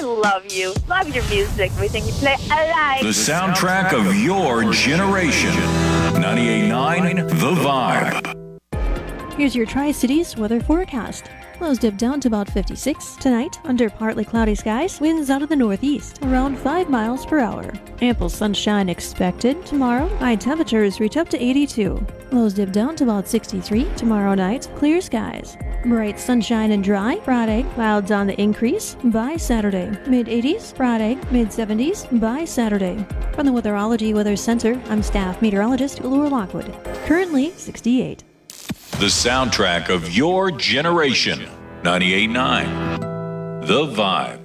love you. Love your music. Everything you play, I like. The soundtrack of your generation. 98.9 The Vibe. Here's your Tri-Cities weather forecast. Lows dip down to about 56. Tonight, under partly cloudy skies, winds out of the northeast, around 5 miles per hour. Ample sunshine expected. Tomorrow, high temperatures reach up to 82. Lows dip down to about 63. Tomorrow night, clear skies. Bright sunshine and dry. Friday, clouds on the increase. By Saturday, mid-80s. Friday, mid-70s. By Saturday. From the Weatherology Weather Center, I'm staff meteorologist Laura Lockwood. Currently 68. The soundtrack of your generation. 98.9 The Vibe.